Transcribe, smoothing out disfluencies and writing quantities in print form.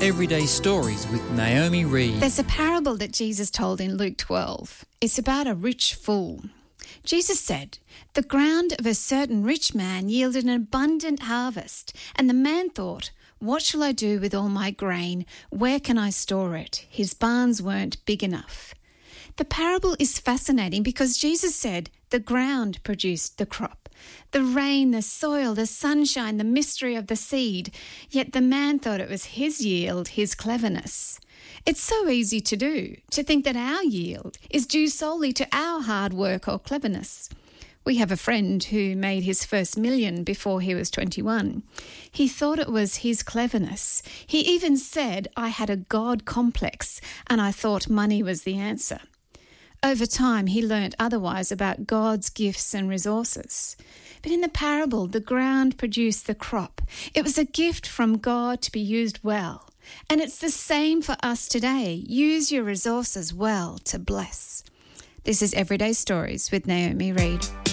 Everyday Stories with Naomi Reed. There's a parable that Jesus told in Luke 12. It's about a rich fool. Jesus said, "The ground of a certain rich man yielded an abundant harvest, and the man thought, 'What shall I do with all my grain? Where can I store it?' His barns weren't big enough." The parable is fascinating because Jesus said the ground produced the crop. The rain, the soil, the sunshine, the mystery of the seed. Yet the man thought it was his yield, his cleverness. It's so easy to do, to think that our yield is due solely to our hard work or cleverness. We have a friend who made his first million before he was 21. He thought it was his cleverness. He even said, "I had a God complex and I thought money was the answer." Over time, he learnt otherwise about God's gifts and resources. But in the parable, the ground produced the crop. It was a gift from God to be used well. And it's the same for us today. Use your resources well to bless. This is Everyday Stories with Naomi Reed.